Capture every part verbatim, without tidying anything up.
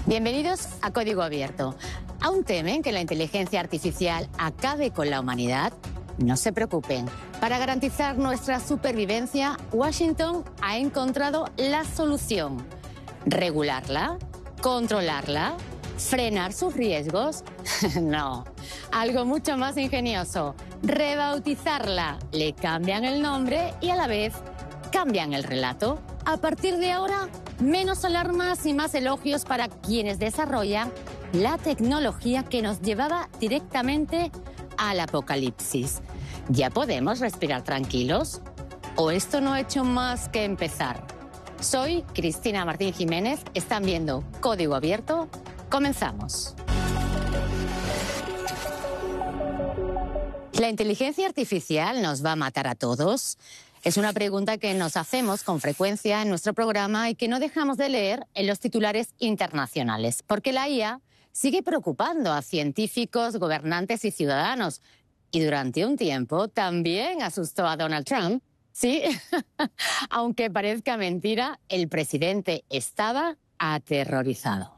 Bienvenidos a Código Abierto. ¿Aún temen que la inteligencia artificial acabe con la humanidad? No se preocupen. Para garantizar nuestra supervivencia, Washington ha encontrado la solución. ¿Regularla? ¿Controlarla? ¿Frenar sus riesgos? No. Algo mucho más ingenioso. Rebautizarla. Le cambian el nombre y a la vez cambian el relato. A partir de ahora, menos alarmas y más elogios para quienes desarrollan la tecnología que nos llevaba directamente al apocalipsis. ¿Ya podemos respirar tranquilos? ¿O esto no ha hecho más que empezar? Soy Cristina Martín Jiménez. Están viendo Código Abierto. Comenzamos. ¿La inteligencia artificial nos va a matar a todos? Es una pregunta que nos hacemos con frecuencia en nuestro programa y que no dejamos de leer en los titulares internacionales, porque la I A sigue preocupando a científicos, gobernantes y ciudadanos. Y durante un tiempo también asustó a Donald Trump. Sí, aunque parezca mentira, el presidente estaba aterrorizado.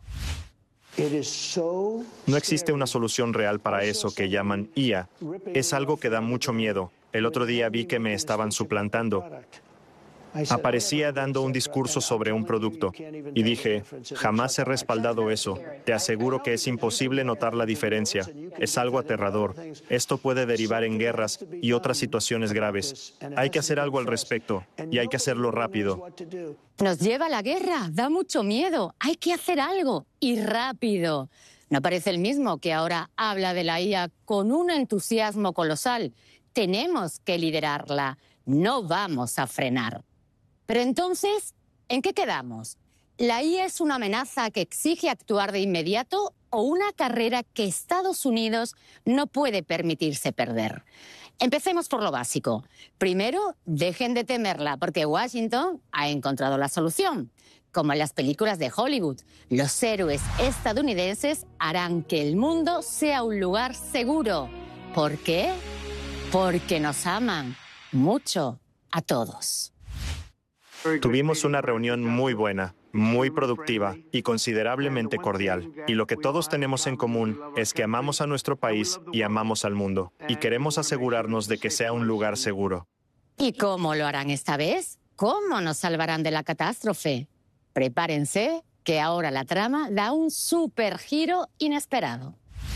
No existe una solución real para eso que llaman I A. Es algo que da mucho miedo. El otro día vi que me estaban suplantando. Aparecía dando un discurso sobre un producto y dije, jamás he respaldado eso. Te aseguro que es imposible notar la diferencia. Es algo aterrador. Esto puede derivar en guerras y otras situaciones graves. Hay que hacer algo al respecto y hay que hacerlo rápido. Nos lleva a la guerra, da mucho miedo. Hay que hacer algo y rápido. No parece el mismo que ahora habla de la I A con un entusiasmo colosal. Tenemos que liderarla, no vamos a frenar. Pero entonces, ¿en qué quedamos? ¿La I A es una amenaza que exige actuar de inmediato o una carrera que Estados Unidos no puede permitirse perder? Empecemos por lo básico. Primero, dejen de temerla, porque Washington ha encontrado la solución. Como en las películas de Hollywood, los héroes estadounidenses harán que el mundo sea un lugar seguro. ¿Por qué? Porque nos aman mucho a todos. Tuvimos una reunión muy buena, muy productiva y considerablemente cordial. Y lo que todos tenemos en común es que amamos a nuestro país y amamos al mundo. Y queremos asegurarnos de que sea un lugar seguro. ¿Y cómo lo harán esta vez? ¿Cómo nos salvarán de la catástrofe? Prepárense, que ahora la trama da un super giro inesperado.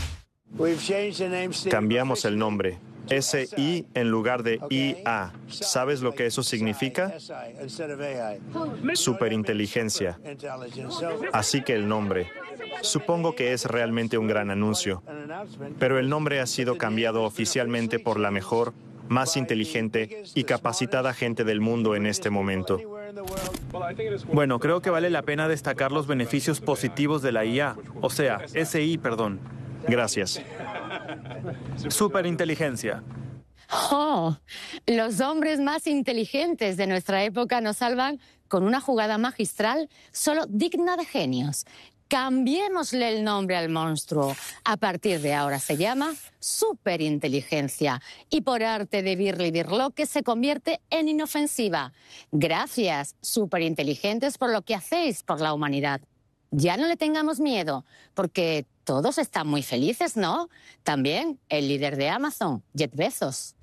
Cambiamos el nombre. S I en lugar de I A. ¿Sabes lo que eso significa? Superinteligencia. Así que el nombre. Supongo que es realmente un gran anuncio. Pero el nombre ha sido cambiado oficialmente por la mejor, más inteligente y capacitada gente del mundo en este momento. Bueno, creo que vale la pena destacar los beneficios positivos de la I A. O sea, S I, perdón. Gracias. Superinteligencia. ¡Oh! Los hombres más inteligentes de nuestra época nos salvan con una jugada magistral solo digna de genios. Cambiémosle el nombre al monstruo. A partir de ahora se llama superinteligencia y por arte de Birli Birloque se convierte en inofensiva. Gracias, superinteligentes, por lo que hacéis por la humanidad. Ya no le tengamos miedo, porque todos están muy felices, ¿no? También el líder de Amazon, Jeff Bezos.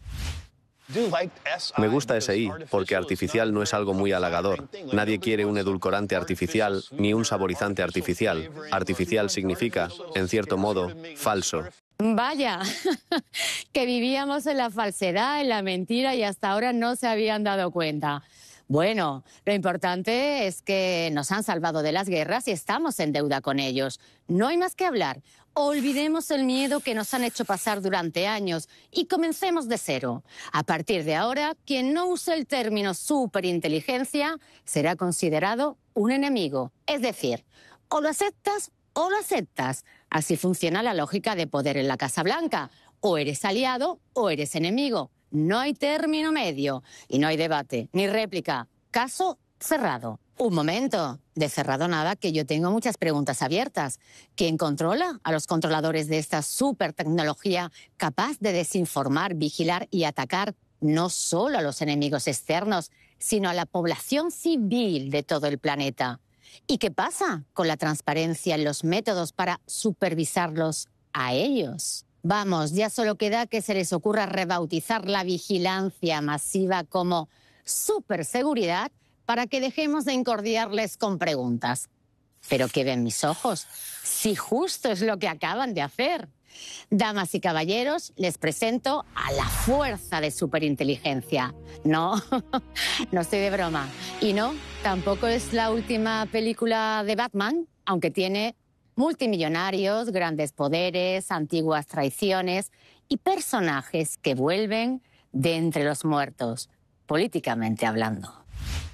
Me gusta S I porque artificial no es algo muy halagador. Nadie quiere un edulcorante artificial ni un saborizante artificial. Artificial significa, en cierto modo, falso. Vaya, que vivíamos en la falsedad, en la mentira y hasta ahora no se habían dado cuenta. Bueno, lo importante es que nos han salvado de las guerras y estamos en deuda con ellos. No hay más que hablar. Olvidemos el miedo que nos han hecho pasar durante años y comencemos de cero. A partir de ahora, quien no use el término superinteligencia será considerado un enemigo. Es decir, o lo aceptas o lo aceptas. Así funciona la lógica de poder en la Casa Blanca. O eres aliado o eres enemigo. No hay término medio y no hay debate ni réplica. Caso cerrado. Un momento. De cerrado nada, que yo tengo muchas preguntas abiertas. ¿Quién controla a los controladores de esta super tecnología capaz de desinformar, vigilar y atacar no solo a los enemigos externos, sino a la población civil de todo el planeta? ¿Y qué pasa con la transparencia en los métodos para supervisarlos a ellos? Vamos, ya solo queda que se les ocurra rebautizar la vigilancia masiva como superseguridad para que dejemos de incordiarles con preguntas. ¿Pero qué ven mis ojos? Si justo es lo que acaban de hacer. Damas y caballeros, les presento a la fuerza de superinteligencia. No, no estoy de broma. Y no, tampoco es la última película de Batman, aunque tiene multimillonarios, grandes poderes, antiguas traiciones y personajes que vuelven de entre los muertos, políticamente hablando.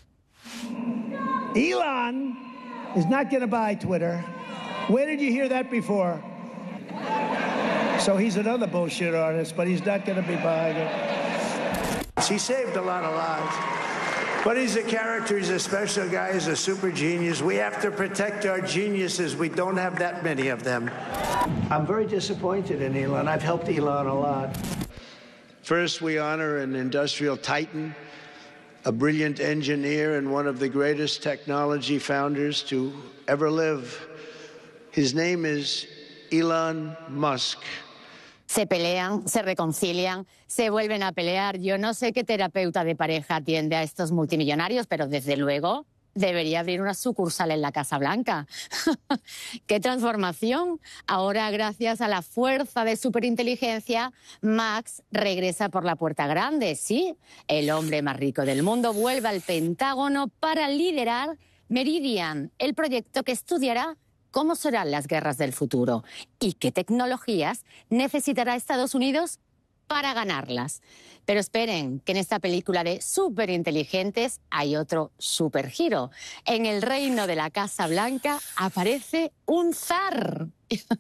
Elon is not going to buy Twitter. Where did you hear that before? So he's another bullshit artist, but he's not going to be buying it. He saved a lot of lives. But he's a character, he's a special guy, he's a super genius. We have to protect our geniuses. We don't have that many of them. I'm very disappointed in Elon. I've helped Elon a lot. First, we honor an industrial titan, a brilliant engineer, and one of the greatest technology founders to ever live. His name is Elon Musk. Se pelean, se reconcilian, se vuelven a pelear. Yo no sé qué terapeuta de pareja atiende a estos multimillonarios, pero desde luego debería abrir una sucursal en la Casa Blanca. ¡Qué transformación! Ahora, gracias a la fuerza de superinteligencia, Max regresa por la puerta grande. Sí, el hombre más rico del mundo vuelve al Pentágono para liderar Meridian, el proyecto que estudiará cómo serán las guerras del futuro y qué tecnologías necesitará Estados Unidos para ganarlas. Pero esperen, que en esta película de superinteligentes hay otro supergiro. En el reino de la Casa Blanca aparece un zar.